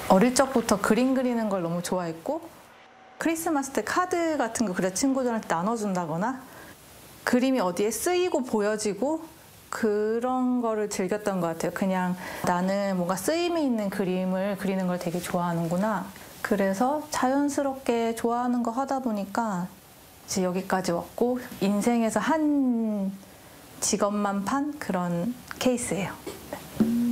어릴 적부터 그림 그리는 걸 너무 좋아했고 크리스마스 때 카드 같은 거 그래 친구들한테 나눠준다거나 그림이 어디에 쓰이고 보여지고 그런 거를 즐겼던 것 같아요. 그냥 나는 뭔가 쓰임이 있는 그림을 그리는 걸 되게 좋아하는구나. 그래서 자연스럽게 좋아하는 거 하다 보니까 이제 여기까지 왔고 인생에서 한 직업만 판 그런 케이스예요.